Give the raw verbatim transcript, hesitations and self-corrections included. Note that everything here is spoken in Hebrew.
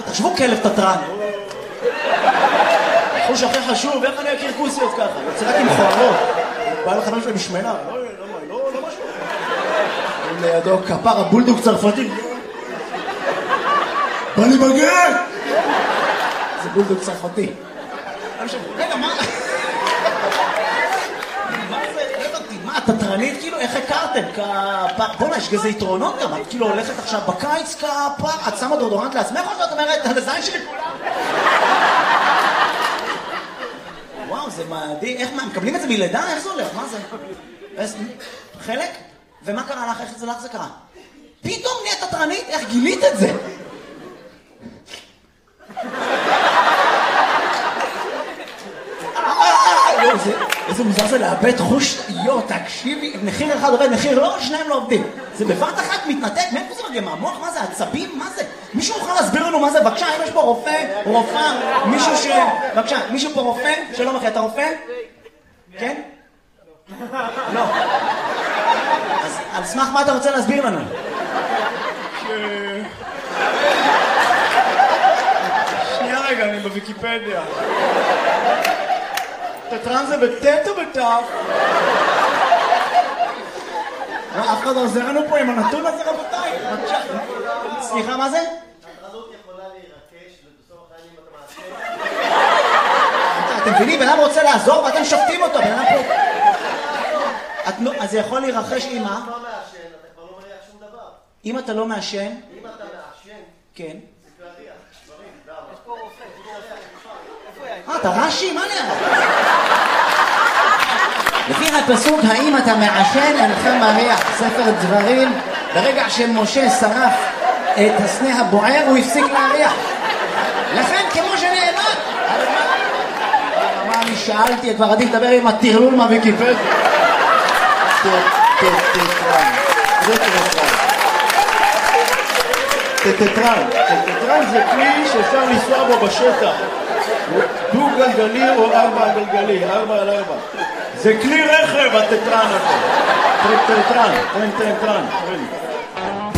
תחשבו כלב תטרן. חוש הכי חשוב, איך אני אכיר כוסיות ככה? יוצא רק עם חוערות. בא לך משהו משמנה. לא, לא, לא משהו. לידו כפר הבולדוג צרפתי. בא לי בגן! זה בולדוג צרפתי. רגע, מה? מה, התטרנית, כאילו, איך הכרתם? בוא'נה, יש כזה יתרונות גם, את כאילו הולכת עכשיו בקיץ כפר, את שמה דורדורנט לעצמך, או שאת אומרת, הזין שלי כולם? וואו, זה מדהים, איך מה, מקבלים את זה מלידה? איך זה הולך? מה זה? חלק? ומה קרה לך? איך זה לך זה קרה? פתאום נהיית תטרנית? איך גילית את זה? איזה מוזר זה לאבד חוש, יו, תקשיבי, מחיר אחד עובד, מחיר לא, שניים לא עובדים. זה בבת אחת מתנתק, מאיפה זה מגיע? מהמוח? מה זה? עצבים? מה זה? מישהו יכול להסביר לנו מה זה? בבקשה, אם יש פה רופא, רופאה, מישהו ש... בבקשה, מישהו פה רופא? שלום אחי, אתה רופא? כן? לא. אז על סמך מה אתה רוצה להסביר לנו? שנייה רגע, אני בוויקיפדיה. תטרן זה בטט או בטף? אף אחד לא עוזר לנו פה עם הנתון הזה, רבותיי. סליחה, מה זה? התרנות יכולה להירקש ובסוף החיים אתה מעשה. אתם מבינים, בן אדם רוצה לעזור ואתם שופטים אותו, בן אדם פה... אז זה יכול להירחש עם מה? אם אתה לא מעשן, אתה כבר לא מריח שום דבר. אם אתה לא מעשן? אם אתה מעשן, כן. זה כבר ריח. דברים, דם. יש פה רופא, איפה היה? אה, אתה רש"י? מה נראה? לפי הפסוק, האם אתה מעשן אינך מריח, ספר דברים, ברגע שמשה שרף את הסנה הבוער, הוא הפסיק להריח. לכן, כמו שנאמר, מה אני שאלתי, כבר עדיף לדבר עם הטרלול מהוויקיפדיה. טטרן, זה טטרן. טטרן, טטרן זה כלי שאפשר לנסוע בו בשטח. דו גלגלי או ארבע גלגלי, ארבע על ארבע. זה כלי רכב, הטטרן הזה. טטרן, טטרן, טטרן.